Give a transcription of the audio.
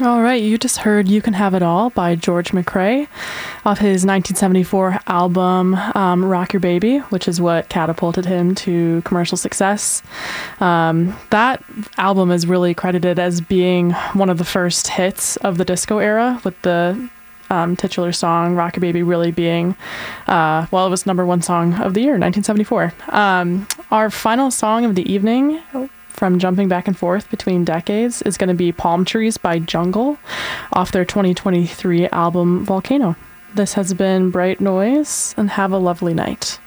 All right, you just heard You Can Have It All by George McCrae off his 1974 album Rock Your Baby, which is what catapulted him to commercial success. That album is really credited as being one of the first hits of the disco era, with the titular song Rock Your Baby really being, it was number one song of the year, 1974. Our final song of the evening, from jumping back and forth between decades, is going to be Palm Trees by Jungle off their 2023 album Volcano. This has been Bright Noise, and have a lovely night.